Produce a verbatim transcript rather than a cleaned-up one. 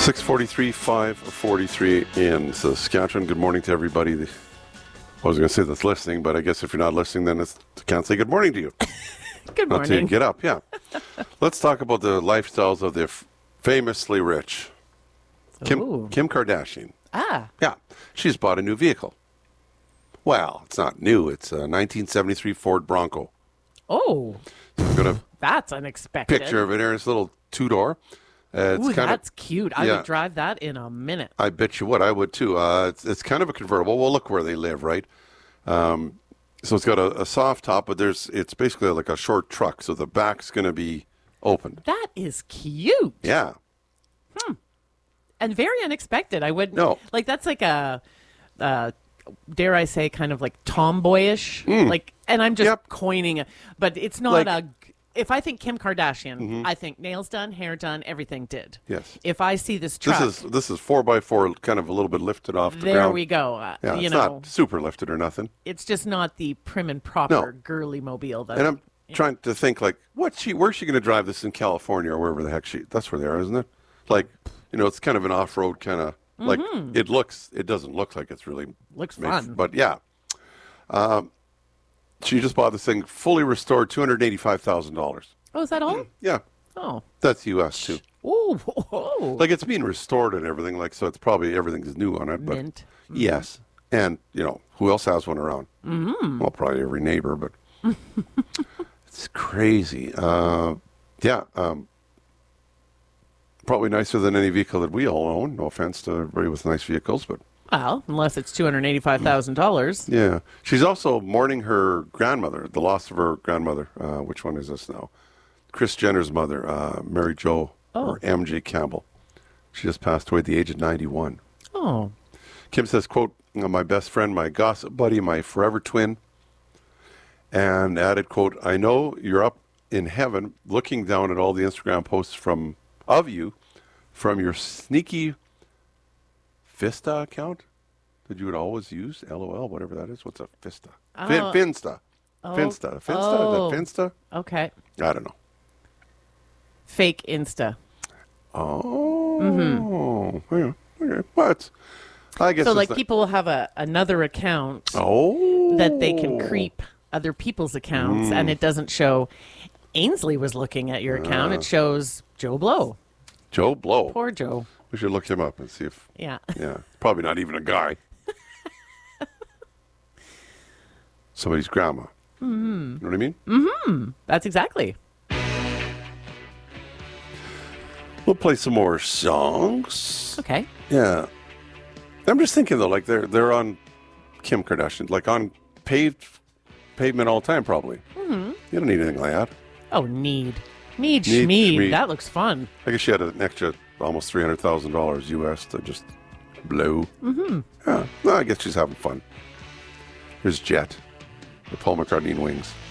six forty-three, five forty-three in Saskatchewan. Good morning to everybody. I was going to say that's listening, but I guess if you're not listening, then it's, I can't say good morning to you. Good morning. Until you get up, yeah. Let's talk about the lifestyles of the f- famously rich. Kim, Kim Kardashian. Ah. Yeah. She's bought a new vehicle. Well, it's not new. It's a nineteen seventy-three Ford Bronco. Oh. So we've got a That's unexpected. picture of it here. It's a little two-door. Uh, it's Ooh, kind that's of, cute. I yeah. would drive that in a minute. I bet you would. I would too. Uh, it's, it's kind of a convertible. Well, look where they live, right? Um, so it's got a, a soft top, but there's it's basically like a short truck. So the back's going to be open. That is cute. Yeah. And very unexpected. I wouldn't. No. Like, that's like a, uh, dare I say, kind of like tomboyish. Like, and I'm just Yep. coining, a, but it's not Like- a. If I think Kim Kardashian, I think nails done, hair done, everything did. Yes. If I see this truck, This is this is four by four, kind of a little bit lifted off the there ground. we go. Uh, Yeah, you it's know, not super lifted or nothing. it's just not the prim and proper No. girly mobile that. And I'm trying to think, like, what she, where's she going to drive this in California or wherever the heck she? That's where they are, isn't it? Like, you know, it's kind of an off-road kind of. Like it looks, it doesn't look like it's really Looks made- fun. but yeah. Um, she just bought this thing fully restored, two hundred eighty-five thousand dollars. Oh, is that all? Yeah, Oh. that's U S too. Ooh. Oh. Like it's being restored and everything, like so. It's probably everything's new on it, but Mint. yes, and you know who else has one around? Mm-hmm. Well, probably every neighbor, but it's crazy. Uh, yeah, um, probably nicer than any vehicle that we all own. No offense to everybody with nice vehicles, but Well, unless it's two hundred eighty-five thousand dollars. yeah, she's also mourning her grandmother, the loss of her grandmother. Uh, which one is this now? Kris Jenner's mother, uh, Mary Jo or M J Campbell. She just passed away at the age of ninety-one. Oh. Kim says, quote, my best friend, my gossip buddy, my forever twin, and added, quote, I know you're up in heaven looking down at all the Instagram posts from of you from your sneaky Fista account that you would always use, LOL, whatever that is. What's a Fista? Fin- Oh. Finsta. Finsta. Finsta? Oh. Is that Finsta? Okay. I don't know. Fake Insta. Oh. Mm-hmm. Yeah. Okay. Well, it's, I guess So, it's like, not- people will have a another account Oh. that they can creep other people's accounts, and it doesn't show Ainsley was looking at your account. It shows Joe Blow. Joe Blow. Poor Joe. We should look him up and see if, Yeah. yeah, probably not even a guy. Somebody's grandma. Mm-hmm. You know what I mean? That's exactly. We'll play some more songs. Okay. Yeah. I'm just thinking, though, like, they're they're on Kim Kardashian, like, on paved pavement all the time, probably. Mm-hmm. You don't need anything like that. Oh, need. Need, Need schmeed. schmeed. That looks fun. I guess she had an extra almost three hundred thousand dollars U S to just blow. Mm-hmm. Yeah. No, I guess she's having fun. Here's Jet, the Paul McCartney and Wings.